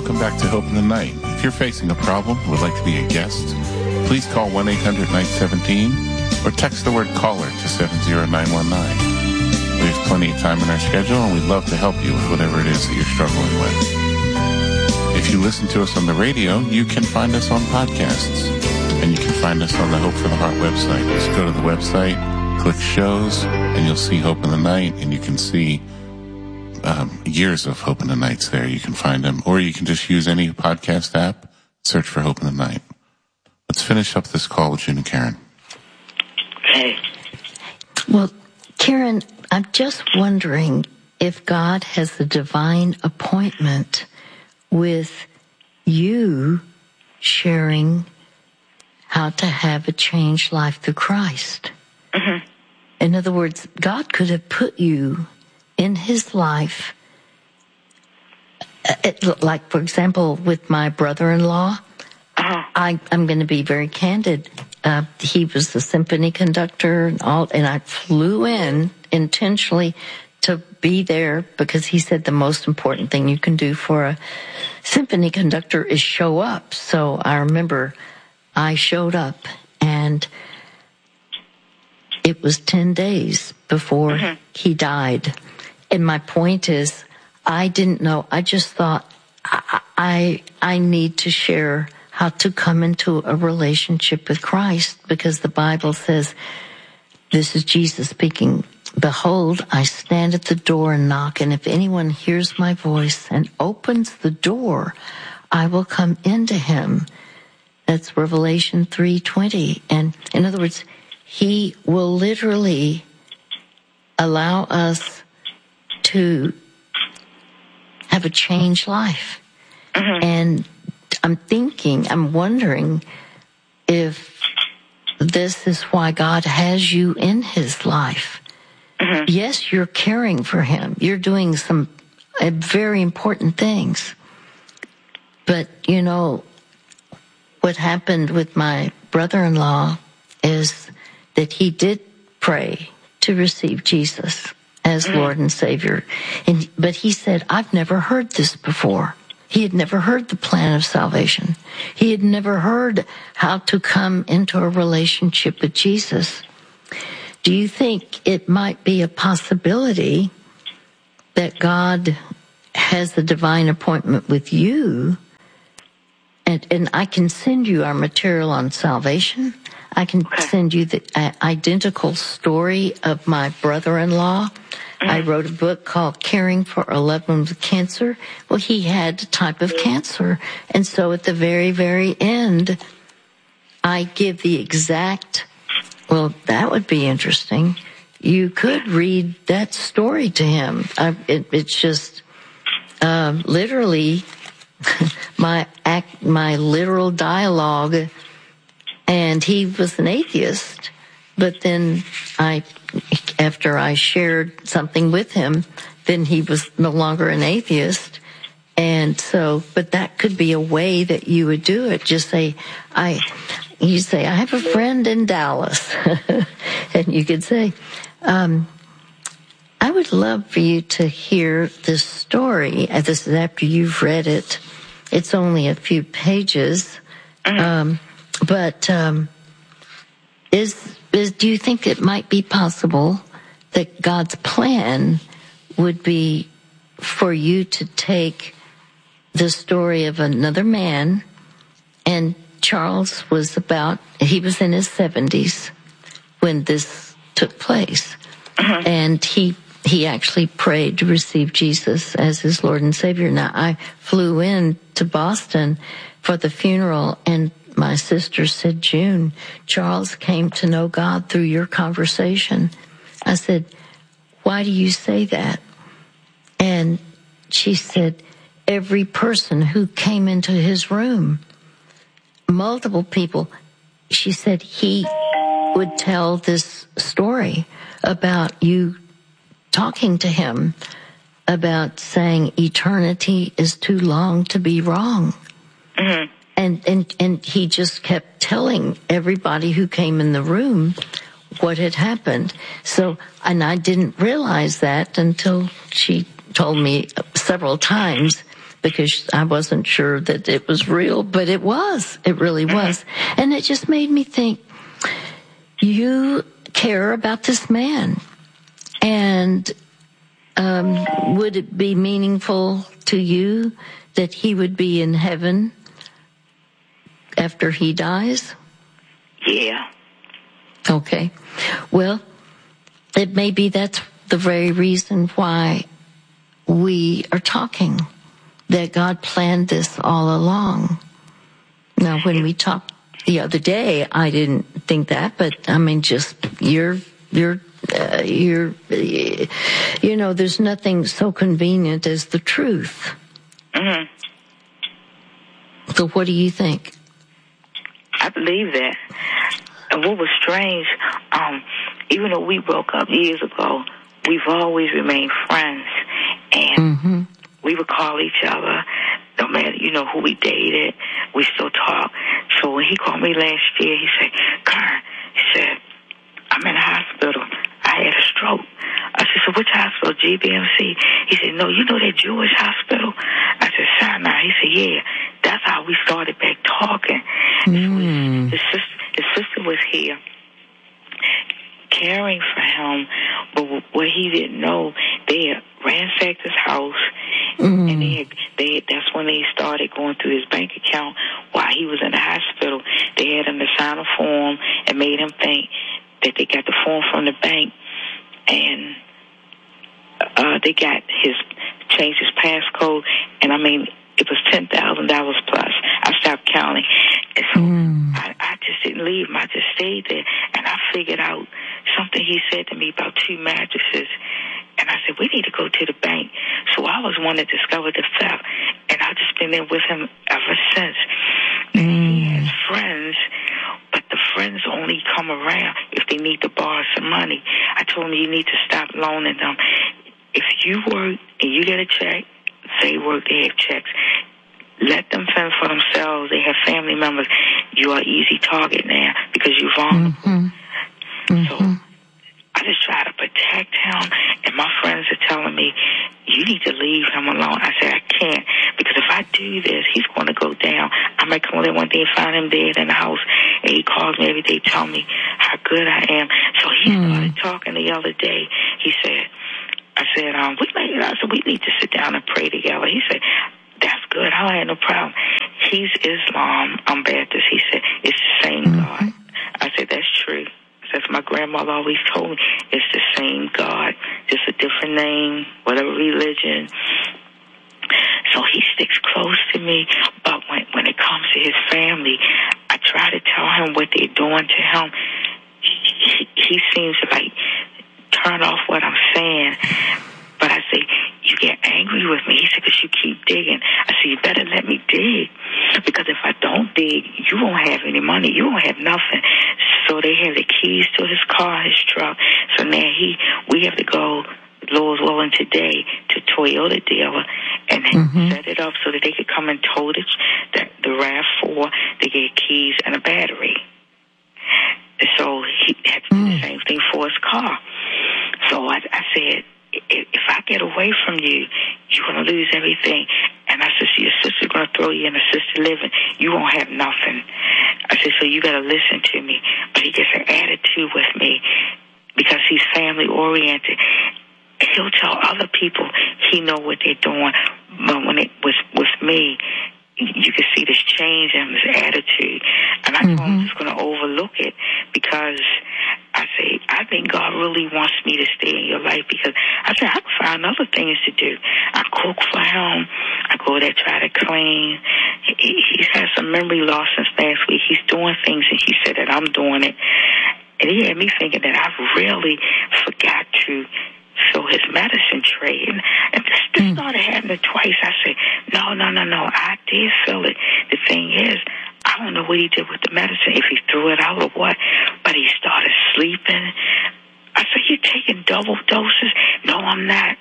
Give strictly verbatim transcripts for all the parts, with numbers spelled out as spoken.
welcome back to Hope in the Night. If you're facing a problem and would like to be a guest, please call one eight hundred nine one seven or text the word caller to seven zero nine one nine. We have plenty of time in our schedule, and we'd love to help you with whatever it is that you're struggling with. If you listen to us on the radio, you can find us on podcasts, and you can find us on the Hope for the Heart website. Just go to the website, click shows, and you'll see Hope in the Night, and you can see Um, years of Hope in the Nights there. You can find them, or you can just use any podcast app, search for Hope in the Night. Let's finish up this call with June and Karen. Okay. Well, Karen, I'm just wondering if God has a divine appointment with you sharing how to have a changed life through Christ. Mm-hmm. In other words, God could have put you in his life, it, like, for example, with my brother-in-law, uh-huh. I, I'm going to be very candid. Uh, he was the symphony conductor and all, and I flew in intentionally to be there because he said the most important thing you can do for a symphony conductor is show up. So I remember I showed up, and it was ten days before uh-huh. he died. And my point is, I didn't know. I just thought I, I I need to share how to come into a relationship with Christ, because the Bible says, this is Jesus speaking, "Behold, I stand at the door and knock, and if anyone hears my voice and opens the door, I will come into him." That's Revelation three twenty. And in other words, he will literally allow us to have a changed life. Mm-hmm. And I'm thinking, I'm wondering if this is why God has you in his life. Mm-hmm. Yes, you're caring for him. You're doing some uh, very important things. But, you know, what happened with my brother-in-law is that he did pray to receive Jesus as Lord and Savior. And, but he said, I've never heard this before. He had never heard the plan of salvation. He had never heard how to come into a relationship with Jesus. Do you think it might be a possibility that God has a divine appointment with you? And, and I can send you our material on salvation. I can send you the uh, identical story of my brother-in-law. Mm-hmm. I wrote a book called Caring for a Loved One with Cancer. Well, he had a type of cancer. And so at the very, very end, I give the exact, well, that would be interesting. You could read that story to him. I, it, it's just uh, literally my act, my literal dialogue. And he was an atheist, but then I, after I shared something with him, then he was no longer an atheist. And so, but that could be a way that you would do it. Just say, I, you say, I have a friend in Dallas. And you could say, um, I would love for you to hear this story. This is after you've read it. It's only a few pages. Um, But um, is is do you think it might be possible that God's plan would be for you to take the story of another man, and Charles was about, he was in his seventies when this took place, uh-huh. and he he actually prayed to receive Jesus as his Lord and Savior. Now, I flew in to Boston for the funeral, and my sister said, June, Charles came to know God through your conversation. I said, why do you say that? And she said, every person who came into his room, multiple people, she said he would tell this story about you talking to him about saying eternity is too long to be wrong. Mm-hmm. And, and, and he just kept telling everybody who came in the room what had happened. So, and I didn't realize that until she told me several times. because I wasn't sure that it was real, but it was. It really was. And it just made me think, you care about this man. And um, would it be meaningful to you that he would be in heaven after he dies? Yeah. Okay. Well, it may be that's the very reason why we are talking, that God planned this all along. Now, when we talked the other day, I didn't think that, but I mean, just you're, you're, uh, you're, you know, there's nothing so convenient as the truth. Mm-hmm. So what do you think? I believe that. And what was strange, um, even though we broke up years ago, we've always remained friends. And mm-hmm. we would call each other, no matter, you know, who we dated, we still talk. So when he called me last year, he said, Karen, he said, I'm in the hospital. I had a stroke. I said, so which hospital? G B M C? He said, no, you know that Jewish hospital? I said, Sinai. He said, yeah. That's how we started back talking. Mm. His, sister, his sister was here caring for him, but what he didn't know, they had ransacked his house, mm. and they, had, they that's when they started going through his bank account while he was in the hospital. They had him to sign a form and made him think that they got the form from the bank, and uh, they got his, changed his passcode, and I mean, it was ten thousand dollars plus. I stopped counting. And so mm. I, I just didn't leave him. I just stayed there. And I figured out something he said to me about two mattresses. And I said, we need to go to the bank. So I was one that discovered the theft. And I've just been there with him ever since. Mm. And he has friends, but the friends only come around if they need to borrow some money. I told him, you need to stop loaning them. If you work and you get a check, they work, they have checks. Let them fend for themselves. They have family members. You are easy target now because you're vulnerable. Mm-hmm. Mm-hmm. So I just try to protect him, and my friends are telling me, you need to leave him alone. I said, I can't, because if I do this, he's going to go down. I might come in one day and find him dead in the house, and he calls me every day, telling me how good I am. So he mm-hmm. started talking the other day. He said, I said, um, we may, I said, we need to sit down and pray together. He said, that's good. I had no problem. He's Islam. I'm Baptist. He said, it's the same mm-hmm. God. I said, that's true. That's my grandmother always told me. It's the same God, just a different name, whatever religion. So he sticks close to me. But when, when it comes to his family, I try to tell him what they're doing to him. He, he seems to like turn off what I'm saying. But I say, you get angry with me. He said, because you keep digging. I said, you better let me dig. Because if I don't dig, you won't have any money. You won't have nothing. So they have the keys to his car, his truck. So now he, we have to go, Lord's willing, today to Toyota dealer and mm-hmm. set it up so that they could come and tow the, the, the RAV four to get keys and a battery. So he had to do mm. the same thing for his car. So I, I said, if I get away from you, you're going to lose everything. And I said, so your sister's going to throw you in assisted living. You won't have nothing. I said, so you got to listen to me. But he gets an attitude with me because he's family-oriented. He'll tell other people he know what they're doing. But when it was with me, you can see this change in his attitude. And I mm-hmm. told him I'm just going to overlook it because I say, I think God really wants me to stay in your life because I said, I can find other things to do. I cook for him. I go there, try to clean. He, he's had some memory loss since last week. He's doing things and he said that I'm doing it. And he had me thinking that I really forgot to fill his medicine tray. And, and this, this mm. started happening twice. I said, no, no, no, no, I did fill it. The thing is, I don't know what he did with the medicine, if he threw it out or what, but he started sleeping. I said, you taking double doses? No, I'm not.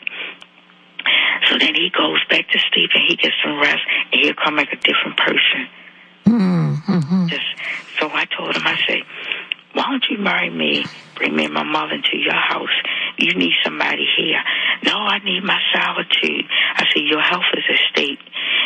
So then he goes back to sleep and he gets some rest and he'll come like a different person. Mm-hmm. Just, so I told him, I said, why don't you marry me, bring me and my mother into your house? You need somebody here. No, I need my solitude. I said, your health is at stake.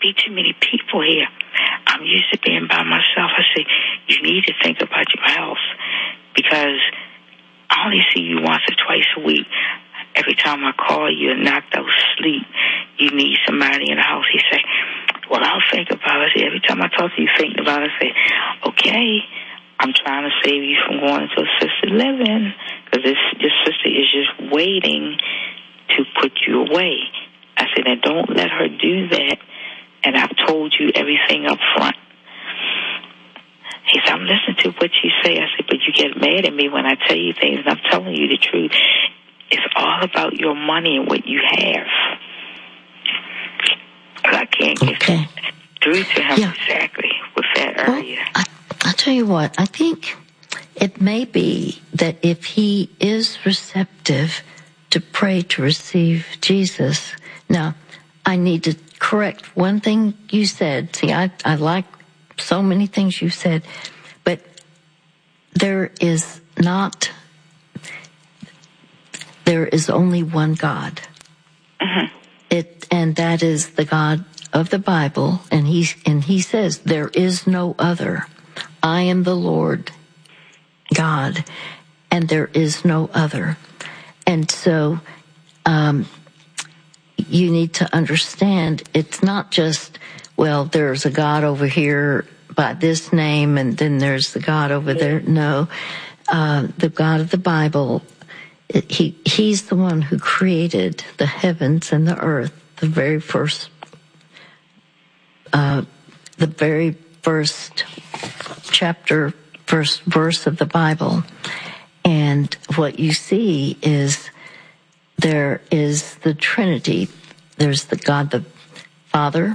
be too many people here. I'm used to being by myself. I said, you need to think about your health because I only see you once or twice a week. Every time I call you, you're knocked out sleep. You need somebody in the house. He said, well, I'll think about it. I said, every time I talk to you, think about it. I say, okay, I'm trying to save you from going into assisted living because this, this sister is just waiting to put you away. I said, now don't let her do that. And I've told you everything up front. He said, I'm listening to what you say. I said, but you get mad at me when I tell you things. And I'm telling you the truth. It's all about your money and what you have. I can't get okay. through to him yeah. exactly with that well, area. I, I'll tell you what. I think it may be that if he is receptive to pray to receive Jesus. Now, I need to correct one thing you said. See, I, I like so many things you said, but there is not, there is only one God. Mm-hmm. It, and that is the God of the Bible, and he, and he says, there is no other. I am the Lord God, and there is no other. And so, um, you need to understand it's not just, well, there's a God over here by this name and then there's the God over there. No, uh, the God of the Bible, it, he, he's the one who created the heavens and the earth, the very first, uh, the very first chapter, first verse of the Bible. And what you see is there is the Trinity. There's the God the Father,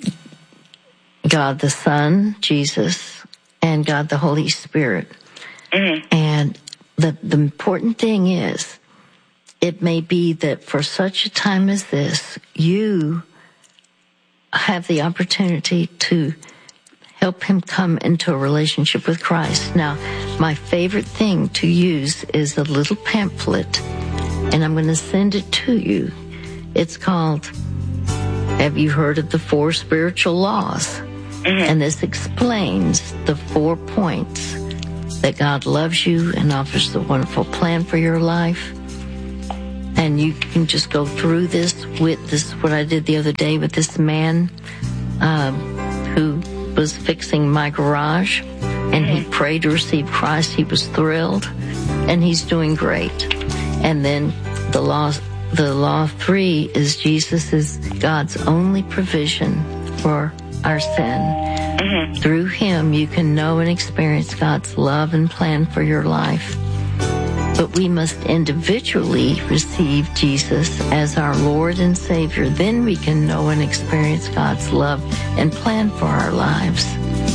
God the Son, Jesus, and God the Holy Spirit. Mm-hmm. And the, the important thing is, it may be that for such a time as this, you have the opportunity to help him come into a relationship with Christ. Now, my favorite thing to use is a little pamphlet, and I'm going to send it to you. It's called, Have You Heard of the Four Spiritual Laws? Mm-hmm. And this explains the four points that God loves you and offers the wonderful plan for your life. And you can just go through this with this, what I did the other day with this man uh, who was fixing my garage, and he prayed to receive Christ. He was thrilled, and he's doing great. And then the law, the law three is Jesus is God's only provision for our sin. Mm-hmm. Through him, you can know and experience God's love and plan for your life. But we must individually receive Jesus as our Lord and Savior. Then we can know and experience God's love and plan for our lives.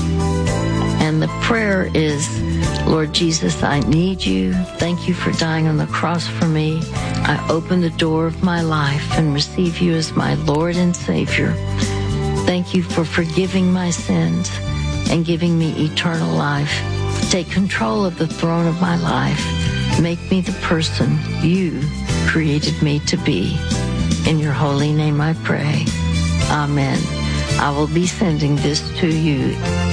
And the prayer is, Lord Jesus, I need you. Thank you for dying on the cross for me. I open the door of my life and receive you as my Lord and Savior. Thank you for forgiving my sins and giving me eternal life. Take control of the throne of my life. Make me the person you created me to be. In your holy name I pray. Amen. I will be sending this to you.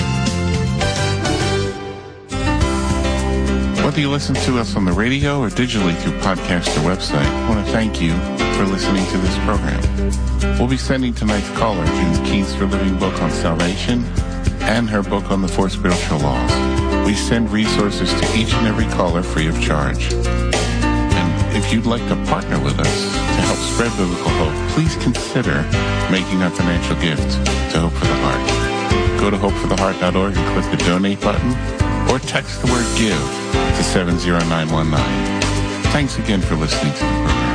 Whether you listen to us on the radio or digitally through podcast or website, I want to thank you for listening to this program. We'll be sending tonight's caller June's Keys for Living book on salvation and her book on the four spiritual laws. We send resources to each and every caller free of charge. And if you'd like to partner with us to help spread biblical hope, please consider making a financial gift to Hope for the Heart. Go to hope for the heart dot org and click the donate button, or text the word GIVE to seven zero nine one nine. Thanks again for listening to the program.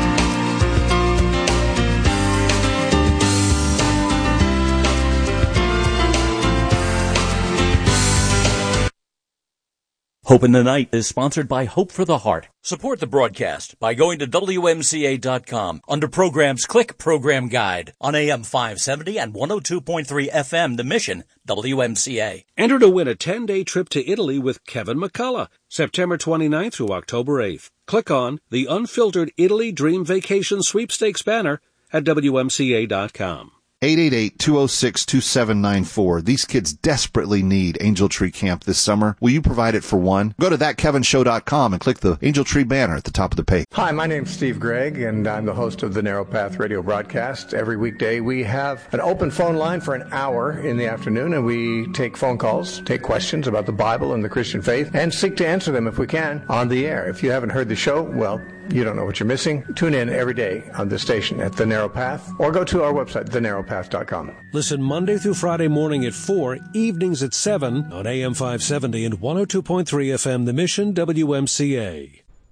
Hope in the Night is sponsored by Hope for the Heart. Support the broadcast by going to W M C A dot com. Under programs, click Program Guide. On A M five seventy and one oh two point three F M, The Mission, W M C A. Enter to win a ten-day trip to Italy with Kevin McCullough, September twenty-ninth through October eighth. Click on the Unfiltered Italy Dream Vacation Sweepstakes banner at W M C A dot com. eight eight eight, two oh six, two seven nine four. These kids desperately need Angel Tree Camp this summer. Will you provide it for one? Go to that kevin show dot com and click the Angel Tree banner at the top of the page. Hi, my name's Steve Gregg, and I'm the host of the Narrow Path radio broadcast. Every weekday we have an open phone line for an hour in the afternoon, and we take phone calls, take questions about the Bible and the Christian faith, and seek to answer them if we can on the air. If you haven't heard the show, well, you don't know what you're missing. Tune in every day on this station at The Narrow Path, or go to our website, the narrow path dot com. Listen Monday through Friday morning at four, evenings at seven on A M five seventy and one oh two point three F M, The Mission, W M C A.